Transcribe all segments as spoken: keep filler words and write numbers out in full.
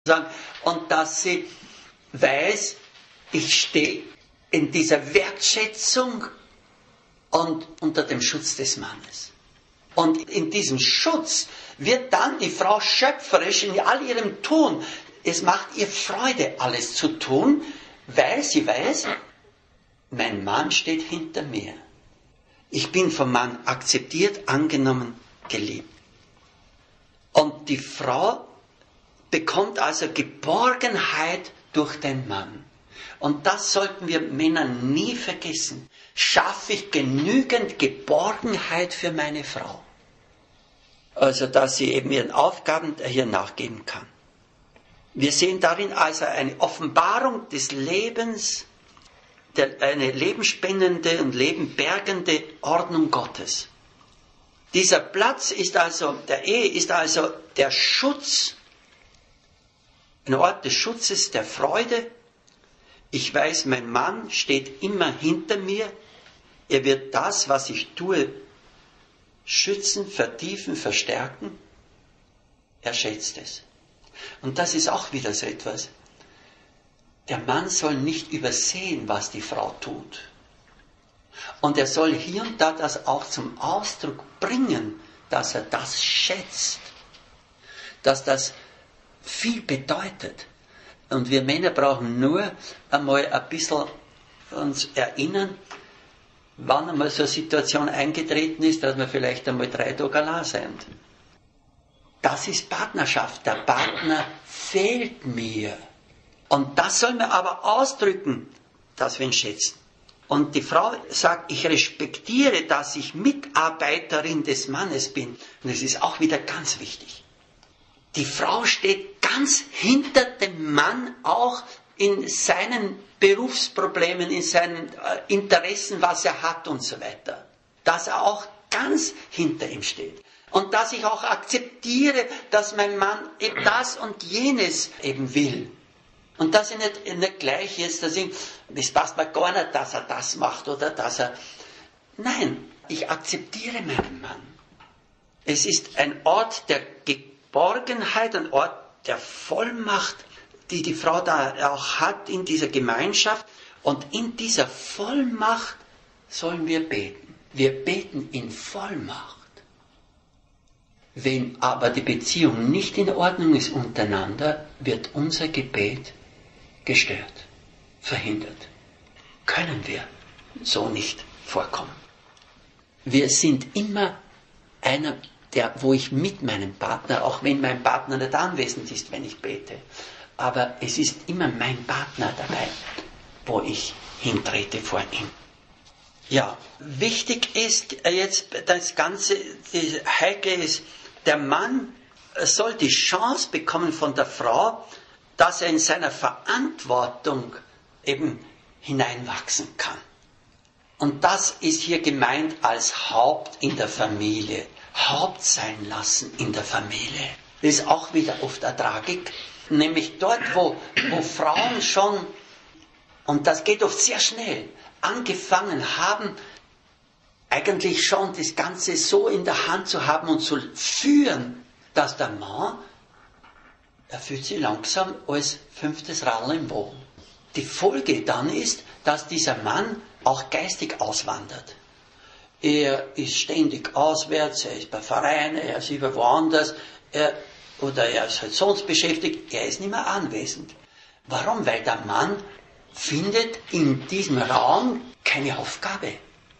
Und dass sie weiß, ich stehe in dieser Wertschätzung und unter dem Schutz des Mannes. Und in diesem Schutz wird dann die Frau schöpferisch in all ihrem Tun. Es macht ihr Freude, alles zu tun, weil sie weiß, mein Mann steht hinter mir. Ich bin vom Mann akzeptiert, angenommen, geliebt. Und die Frau bekommt also Geborgenheit durch den Mann. Und das sollten wir Männer nie vergessen. Schaffe ich genügend Geborgenheit für meine Frau? Also, dass sie eben ihren Aufgaben hier nachgeben kann. Wir sehen darin also eine Offenbarung des Lebens, der, eine lebenspendende und lebenbergende Ordnung Gottes. Dieser Platz ist also, der Ehe ist also der Schutz, ein Ort des Schutzes, der Freude. Ich weiß, mein Mann steht immer hinter mir. Er wird das, was ich tue, schützen, vertiefen, verstärken. Er schätzt es. Und das ist auch wieder so etwas. Der Mann soll nicht übersehen, was die Frau tut. Und er soll hier und da das auch zum Ausdruck bringen, dass er das schätzt. Dass das viel bedeutet. Und wir Männer brauchen nur einmal ein bisschen uns erinnern, wann einmal so eine Situation eingetreten ist, dass wir vielleicht einmal drei Tage allein sind. Das ist Partnerschaft. Der Partner fehlt mir. Und das soll man aber ausdrücken, dass wir ihn schätzen. Und die Frau sagt, ich respektiere, dass ich Mitarbeiterin des Mannes bin. Und das ist auch wieder ganz wichtig. Die Frau steht ganz hinter dem Mann, auch in seinen Berufsproblemen, in seinen Interessen, was er hat und so weiter. Dass er auch ganz hinter ihm steht. Und dass ich auch akzeptiere, dass mein Mann eben das und jenes eben will. Und dass ich nicht, nicht gleich jetzt, dass ich, es passt mir gar nicht, dass er das macht oder dass er... Nein, ich akzeptiere meinen Mann. Es ist ein Ort der Geborgenheit, ein Ort der Vollmacht, die die Frau da auch hat in dieser Gemeinschaft. Und in dieser Vollmacht sollen wir beten. Wir beten in Vollmacht. Wenn aber die Beziehung nicht in Ordnung ist untereinander, wird unser Gebet gestört, verhindert. Können wir so nicht vorkommen. Wir sind immer einer, der, wo ich mit meinem Partner, auch wenn mein Partner nicht anwesend ist, wenn ich bete, aber es ist immer mein Partner dabei, wo ich hintrete vor ihm. Ja, wichtig ist jetzt das Ganze, das Heikle ist, der Mann soll die Chance bekommen von der Frau, dass er in seiner Verantwortung eben hineinwachsen kann. Und das ist hier gemeint als Haupt in der Familie. Haupt sein lassen in der Familie. Das ist auch wieder oft eine Tragik. Nämlich dort, wo, wo Frauen schon, und das geht oft sehr schnell, angefangen haben, eigentlich schon das Ganze so in der Hand zu haben und zu führen, dass der Mann, er fühlt sich langsam als fünftes Radl im Bogen. Die Folge dann ist, dass dieser Mann auch geistig auswandert. Er ist ständig auswärts, er ist bei Vereinen, er ist über woanders, er, oder er ist halt sonst beschäftigt, er ist nicht mehr anwesend. Warum? Weil der Mann findet in diesem Raum keine Aufgabe.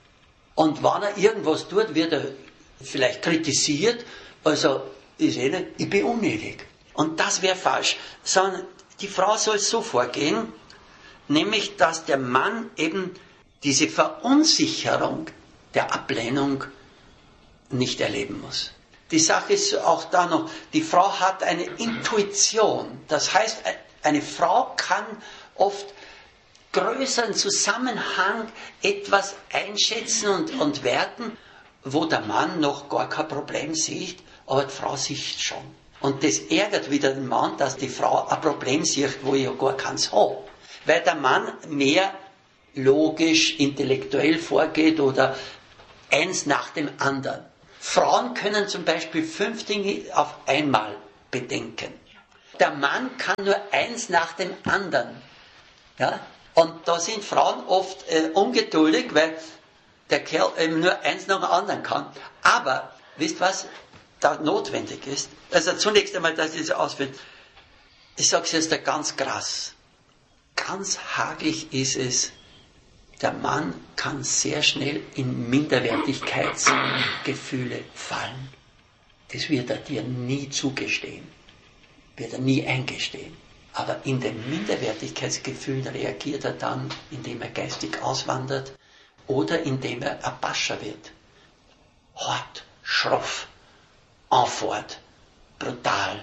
Und wenn er irgendwas tut, wird er vielleicht kritisiert, also ist eh nicht, ich bin unnötig. Und das wäre falsch. Sondern die Frau soll so vorgehen, nämlich, dass der Mann eben diese Verunsicherung der Ablehnung nicht erleben muss. Die Sache ist auch da noch, die Frau hat eine Intuition. Das heißt, eine Frau kann oft größeren Zusammenhang etwas einschätzen und, und werten, wo der Mann noch gar kein Problem sieht, aber die Frau sieht schon. Und das ärgert wieder den Mann, dass die Frau ein Problem sieht, wo ich ja gar keins habe. Weil der Mann mehr logisch, intellektuell vorgeht oder eins nach dem anderen. Frauen können zum Beispiel fünf Dinge auf einmal bedenken. der Mann kann nur eins nach dem anderen. Ja? Und da sind Frauen oft äh, ungeduldig, weil der Kerl eben nur eins nach dem anderen kann. Aber, wisst was da notwendig ist? Also zunächst einmal, dass ich das ausführe. Ich sage es jetzt da ganz krass. Ganz hagelig ist es, der Mann kann sehr schnell in Minderwertigkeitsgefühle fallen. Das wird er dir nie zugestehen, wird er nie eingestehen. Aber in den Minderwertigkeitsgefühlen reagiert er dann, indem er geistig auswandert oder indem er ein Pascha wird. Hart, schroff, anfort, brutal.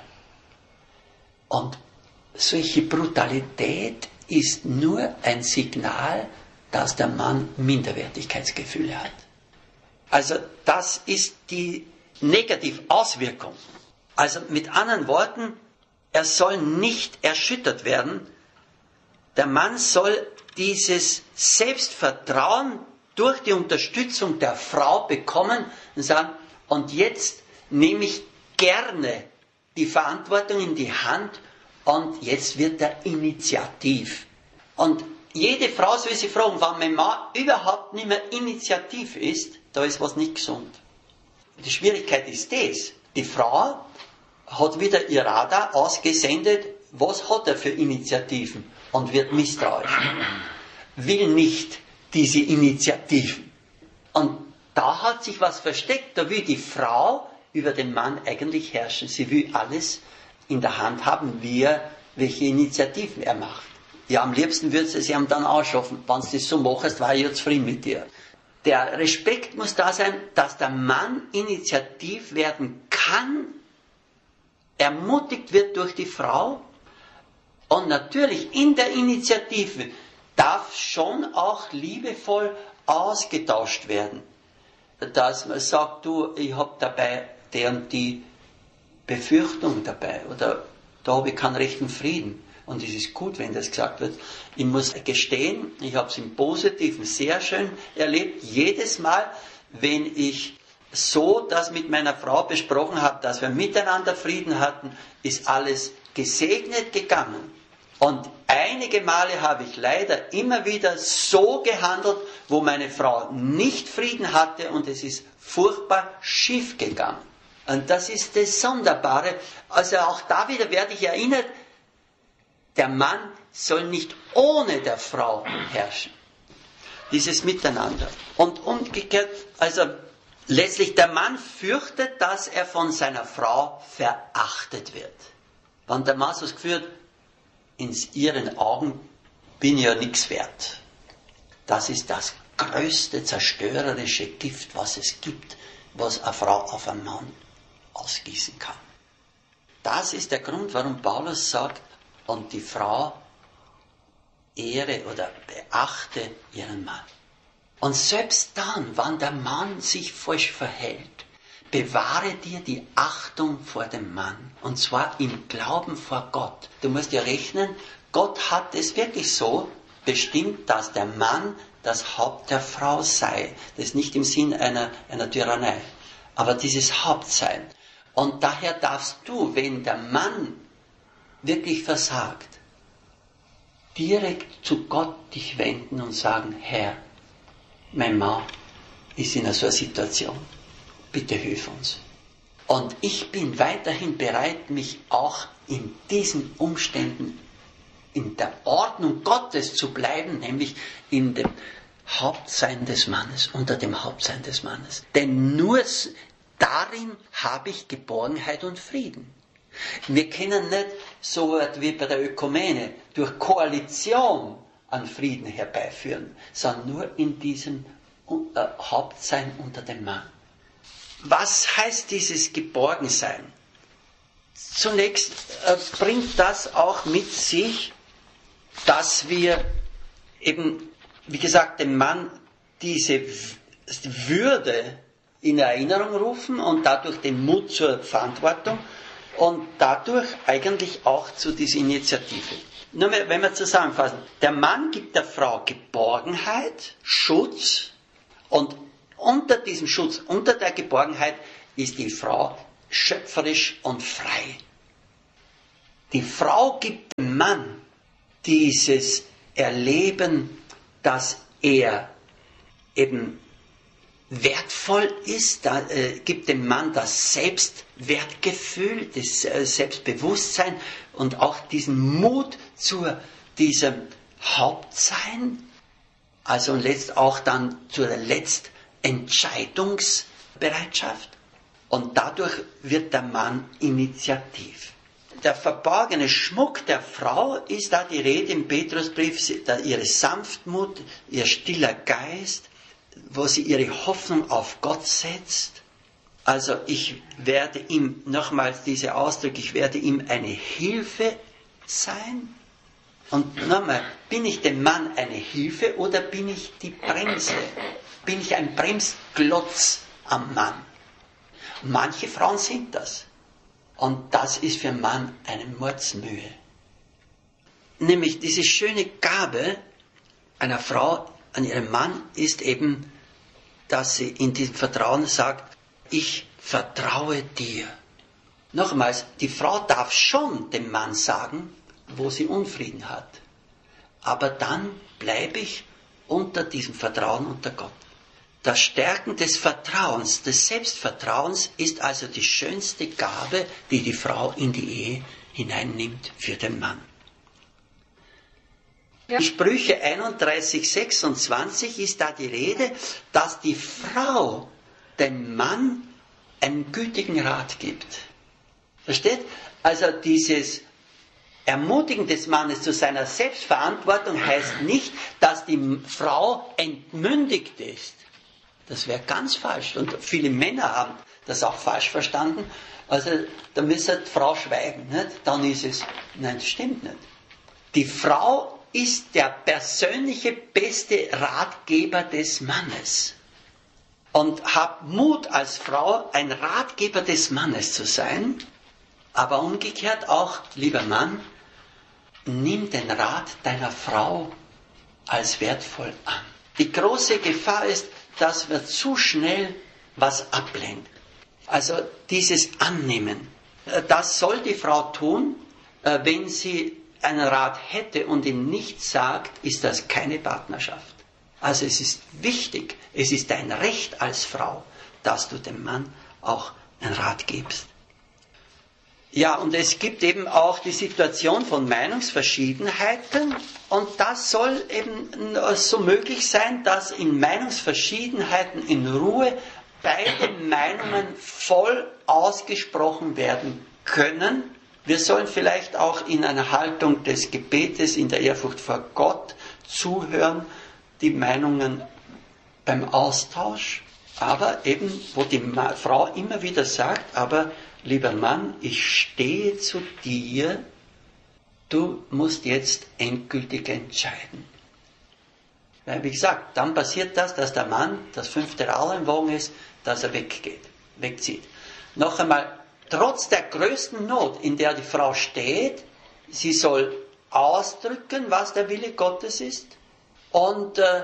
Und solche Brutalität ist nur ein Signal, dass der Mann Minderwertigkeitsgefühle hat. Also das ist die Negativauswirkung. Also mit anderen Worten, er soll nicht erschüttert werden. Der Mann soll dieses Selbstvertrauen durch die Unterstützung der Frau bekommen und sagen, und jetzt nehme ich gerne die Verantwortung in die Hand und jetzt wird er initiativ. Und jede Frau soll sich fragen, wenn mein Mann überhaupt nicht mehr initiativ ist, da ist was nicht gesund. Die Schwierigkeit ist das, die Frau hat wieder ihr Radar ausgesendet, was hat er für Initiativen und wird misstrauisch. Will nicht diese Initiativen. Und da hat sich was versteckt, da will die Frau über den Mann eigentlich herrschen. Sie will alles in der Hand haben, wie er, welche Initiativen er macht. Ja, am liebsten würde sie es ihm dann ausschaffen. Wenn du das so machst, war ich ja zufrieden mit dir. Der Respekt muss da sein, dass der Mann initiativ werden kann, ermutigt wird durch die Frau und natürlich in der Initiative darf schon auch liebevoll ausgetauscht werden. Dass man sagt, du, ich habe dabei der und die Befürchtung dabei oder da habe ich keinen rechten Frieden. Und es ist gut, wenn das gesagt wird. Ich muss gestehen, ich habe es im Positiven sehr schön erlebt. Jedes Mal, wenn ich so das mit meiner Frau besprochen habe, dass wir miteinander Frieden hatten, ist alles gesegnet gegangen. Und einige Male habe ich leider immer wieder so gehandelt, wo meine Frau nicht Frieden hatte und es ist furchtbar schief gegangen. Und das ist das Sonderbare. Also auch da wieder werde ich erinnert, der Mann soll nicht ohne der Frau herrschen. Dieses Miteinander. Und umgekehrt, also letztlich der Mann fürchtet, dass er von seiner Frau verachtet wird. Wenn der Mann so das Gefühl hat, in ihren Augen bin ich ja nichts wert. Das ist das größte zerstörerische Gift, was es gibt, was eine Frau auf einen Mann ausgießen kann. Das ist der Grund, warum Paulus sagt, und die Frau ehre oder beachte ihren Mann. Und selbst dann, wenn der Mann sich falsch verhält, bewahre dir die Achtung vor dem Mann. Und zwar im Glauben vor Gott. Du musst ja rechnen, Gott hat es wirklich so bestimmt, dass der Mann das Haupt der Frau sei. Das ist nicht im Sinn einer, einer Tyrannei. Aber dieses Hauptsein. Und daher darfst du, wenn der Mann wirklich versagt, direkt zu Gott dich wenden und sagen, Herr, mein Mann ist in so einer Situation, bitte hilf uns. Und ich bin weiterhin bereit, mich auch in diesen Umständen in der Ordnung Gottes zu bleiben, nämlich in dem Hauptsein des Mannes, unter dem Hauptsein des Mannes. Denn nur darin habe ich Geborgenheit und Frieden. Wir können nicht so wie bei der Ökumene durch Koalition an Frieden herbeiführen, sondern nur in diesem äh, Hauptsein unter dem Mann. Was heißt dieses Geborgensein? Zunächst äh, bringt das auch mit sich, dass wir eben, wie gesagt, dem Mann diese Würde in Erinnerung rufen und dadurch den Mut zur Verantwortung und dadurch eigentlich auch zu dieser Initiative. Nur mehr, wenn wir zusammenfassen. Der Mann gibt der Frau Geborgenheit, Schutz und unter diesem Schutz, unter der Geborgenheit ist die Frau schöpferisch und frei. Die Frau gibt dem Mann dieses Erleben, dass er eben wertvoll ist, da, äh, gibt dem Mann das Selbstwertgefühl, das äh, Selbstbewusstsein und auch diesen Mut zu diesem Hauptsein, also und letzt auch dann zur Letztentscheidungsbereitschaft. Und dadurch wird der Mann initiativ. Der verborgene Schmuck der Frau ist da die Rede im Petrusbrief, ihre Sanftmut, ihr stiller Geist, wo sie ihre Hoffnung auf Gott setzt. Also ich werde ihm, nochmals diese Ausdrücke, ich werde ihm eine Hilfe sein. Und nochmal, bin ich dem Mann eine Hilfe oder bin ich die Bremse? Bin ich ein Bremsklotz am Mann? Manche Frauen sind das. Und das ist für einen Mann eine Mordsmühe. Nämlich diese schöne Gabe einer Frau an ihren Mann ist eben, dass sie in diesem Vertrauen sagt, ich vertraue dir. Nochmals, die Frau darf schon dem Mann sagen, wo sie Unfrieden hat. Aber dann bleibe ich unter diesem Vertrauen unter Gott. Das Stärken des Vertrauens, des Selbstvertrauens ist also die schönste Gabe, die die Frau in die Ehe hineinnimmt für den Mann. Ja. Sprüche einunddreißig, sechsundzwanzig ist da die Rede, dass die Frau dem Mann einen gütigen Rat gibt. Versteht? Also dieses Ermutigen des Mannes zu seiner Selbstverantwortung heißt nicht, dass die Frau entmündigt ist. Das wäre ganz falsch. Und viele Männer haben das auch falsch verstanden. Also da müsste die Frau schweigen. Nicht? Dann ist es, nein, das stimmt nicht. Die Frau ist der persönliche beste Ratgeber des Mannes. Und hab Mut als Frau, ein Ratgeber des Mannes zu sein. Aber umgekehrt auch, lieber Mann, nimm den Rat deiner Frau als wertvoll an. Die große Gefahr ist, dass wir zu schnell was ablenken. Also dieses Annehmen. Das soll die Frau tun, wenn sie einen Rat hätte und ihn nicht sagt, ist das keine Partnerschaft. Also es ist wichtig, es ist dein Recht als Frau, dass du dem Mann auch einen Rat gibst. Ja, und es gibt eben auch die Situation von Meinungsverschiedenheiten und das soll eben so möglich sein, dass in Meinungsverschiedenheiten in Ruhe beide Meinungen voll ausgesprochen werden können. Wir sollen vielleicht auch in einer Haltung des Gebetes, in der Ehrfurcht vor Gott zuhören, die Meinungen beim Austausch, aber eben, wo die Frau immer wieder sagt, aber lieber Mann, ich stehe zu dir, du musst jetzt endgültig entscheiden. Weil, wie gesagt, dann passiert das, dass der Mann das fünfte Rad im Wagen ist, dass er weggeht, wegzieht. Noch einmal, trotz der größten Not, in der die Frau steht, sie soll ausdrücken, was der Wille Gottes ist und äh,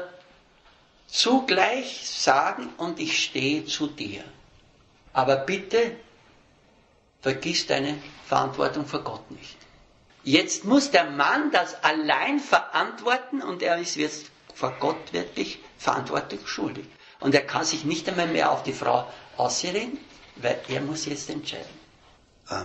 zugleich sagen, und ich stehe zu dir. Aber bitte, vergiss deine Verantwortung vor Gott nicht. Jetzt muss der Mann das allein verantworten und er ist jetzt vor Gott wirklich Verantwortung schuldig. Und er kann sich nicht einmal mehr auf die Frau ausreden, weil er muss jetzt entscheiden.